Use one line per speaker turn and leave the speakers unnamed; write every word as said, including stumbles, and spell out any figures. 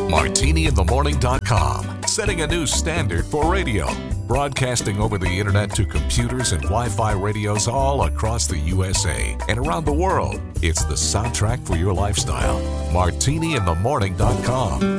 martini in the morning dot com, setting a new standard for radio. Broadcasting over the internet to computers and Wi-Fi radios all across the U S A and around the world. It's the soundtrack for your lifestyle. martini in the morning dot com.